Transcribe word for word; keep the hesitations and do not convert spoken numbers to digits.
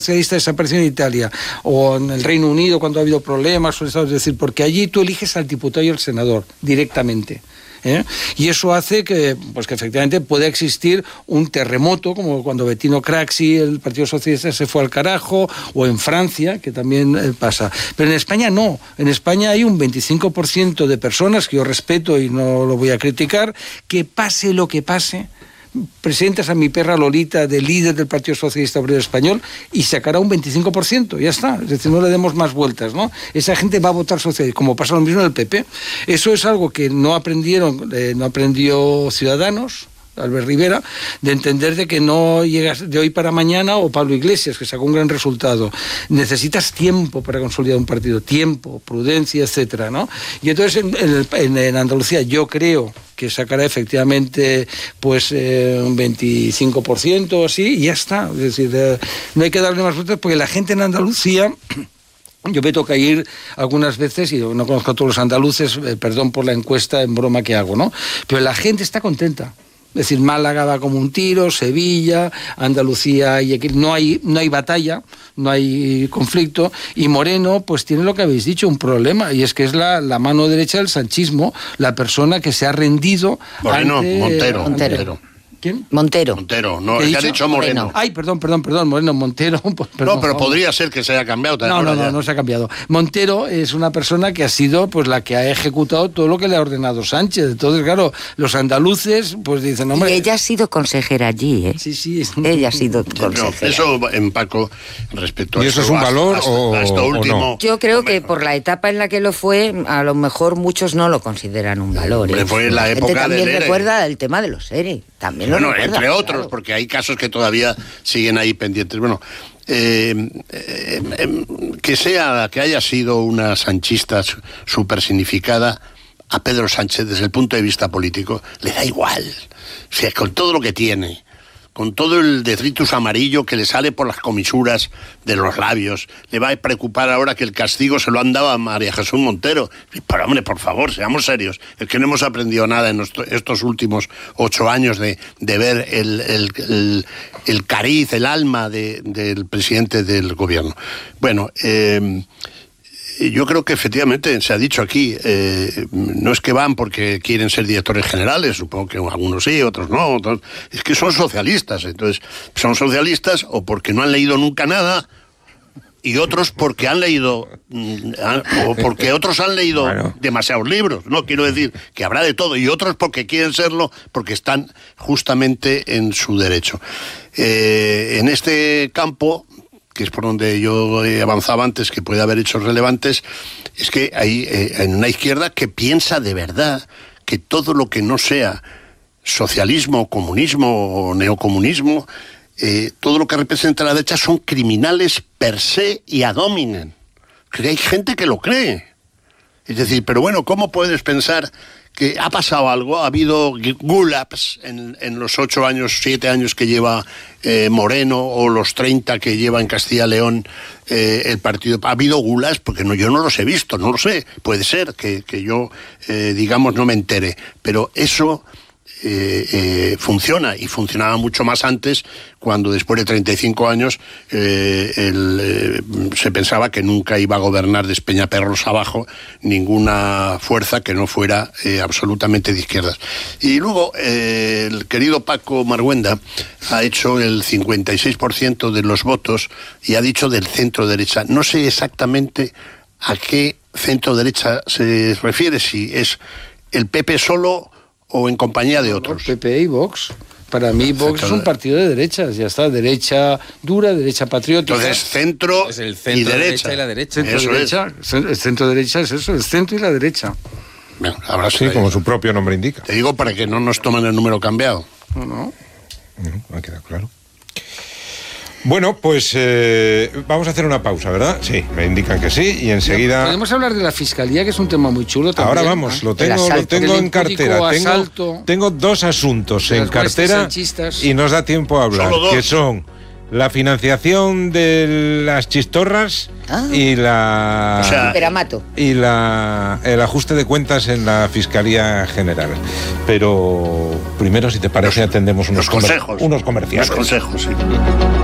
socialista desapareció en Italia o en el Reino Unido cuando ha habido problemas, es decir, porque allí tú eliges al diputado y al senador directamente. ¿Eh? Y eso hace que, pues que efectivamente pueda existir un terremoto, como cuando Bettino Craxi, el Partido Socialista, se fue al carajo, o en Francia, que también eh, pasa. Pero en España no. En España hay un veinticinco por ciento de personas, que yo respeto y no lo voy a criticar, que pase lo que pase, presentas a mi perra Lolita de líder del Partido Socialista Obrero Español y sacará un veinticinco por ciento, ya está, es decir, no le demos más vueltas, ¿no? Esa gente va a votar socialista, como pasa lo mismo en el P P. Eso es algo que no aprendieron, eh, no aprendió Ciudadanos, Albert Rivera, de entender de que no llegas de hoy para mañana, o Pablo Iglesias, que sacó un gran resultado. Necesitas tiempo para consolidar un partido, tiempo, prudencia, etcétera, ¿no? Y entonces en, en, en, en Andalucía yo creo que sacará efectivamente pues eh, un veinticinco por ciento o así, y ya está. Es decir, eh, no hay que darle más vueltas, porque la gente en Andalucía... Yo me toca ir algunas veces, y no conozco a todos los andaluces, eh, perdón por la encuesta en broma que hago, ¿no? Pero la gente está contenta. Es decir, Málaga va como un tiro, Sevilla, Andalucía, y no hay, no hay batalla, no hay conflicto, y Moreno pues tiene lo que habéis dicho, un problema, y es que es la, la mano derecha del sanchismo, la persona que se ha rendido Moreno, ante... Montero, ante, Montero. ¿Quién? Montero. Montero, no, es que ha dicho Moreno. Moreno. Ay, perdón, perdón, perdón, Moreno, Montero. Pues, perdón, no, pero vamos. podría ser que se haya cambiado. No, no, no, no se ha cambiado. Montero es una persona que ha sido pues la que ha ejecutado todo lo que le ha ordenado Sánchez. Entonces, claro, los andaluces pues dicen, hombre... Y ella ha sido consejera allí, ¿eh? Sí, sí. Ella ha sido consejera. No, eso en Paco, respecto a ¿Y eso es un hasta, valor hasta, o, hasta o último, no? Yo creo que por la etapa en la que lo fue, a lo mejor muchos no lo consideran un valor. ¿eh? Fue la la gente época también del recuerda el tema de los E R E. También bueno, lo recuerda, entre otros, claro. porque hay casos que todavía siguen ahí pendientes. Bueno, eh, eh, eh, que sea, que haya sido una sanchista súper significada, a Pedro Sánchez, desde el punto de vista político, le da igual. O sea, con todo lo que tiene, con todo el detritus amarillo que le sale por las comisuras de los labios, le va a preocupar ahora que el castigo se lo han dado a María Jesús Montero. Pero hombre, por favor, seamos serios. Es que no hemos aprendido nada en nuestro, estos últimos ocho años de, de ver el, el, el, el cariz, el alma de, del presidente del gobierno. Bueno, eh... yo creo que efectivamente se ha dicho aquí, eh, no es que van porque quieren ser directores generales, supongo que algunos sí, otros no, otros, es que son socialistas, entonces son socialistas o porque no han leído nunca nada, y otros porque han leído, o porque otros han leído bueno. demasiados libros, no quiero decir que habrá de todo, y otros porque quieren serlo, porque están justamente en su derecho. Eh, en este campo, que es por donde yo avanzaba antes, que puede haber hechos relevantes, es que hay eh, en una izquierda que piensa de verdad que todo lo que no sea socialismo, comunismo o neocomunismo, eh, todo lo que representa la derecha son criminales per se y ad hominem. Que hay gente que lo cree. Es decir, pero bueno, ¿cómo puedes pensar que ha pasado algo? Ha habido gulags en, en los ocho años, siete años que lleva eh, Moreno, o los treinta que lleva en Castilla y León eh, el partido. Ha habido gulags, porque no, yo no los he visto, no lo sé. Puede ser que, que yo, eh, digamos, no me entere. Pero eso eh, eh, funciona, y funcionaba mucho más antes, cuando después de treinta y cinco años eh, el, eh, se pensaba que nunca iba a gobernar Despeñaperros abajo ninguna fuerza que no fuera eh, absolutamente de izquierdas. Y luego eh, el querido Paco Marguenda ha hecho el cincuenta y seis por ciento de los votos y ha dicho del centro derecha. No sé exactamente a qué centro derecha se refiere, si es el P P solo o en compañía de otros. P P y Vox. Para mí Vox es un partido de derechas, ya está, derecha dura, derecha patriótica. Entonces, centro, es el centro y derecha. derecha y la derecha. Centro Eso derecha, es. El centro derecha es eso, el centro y la derecha. Bueno, ahora Sí, como su propio nombre indica. Te digo para que no nos tomen el número cambiado. No, no. Uh-huh, ha quedado claro. Bueno, pues eh, vamos a hacer una pausa, ¿verdad? Sí, me indican que sí, y enseguida... Podemos hablar de la fiscalía, que es un tema muy chulo también. Ahora vamos, ¿no? lo tengo, lo tengo en cartera. Asalto, tengo, tengo dos asuntos en cartera y nos da tiempo a hablar, que son la financiación de las chistorras ah. y la... O sea, y la el ajuste de cuentas en la Fiscalía General. Pero primero, si te parece, los, atendemos unos, los consejos, comer, unos comerciales. Los consejos, sí.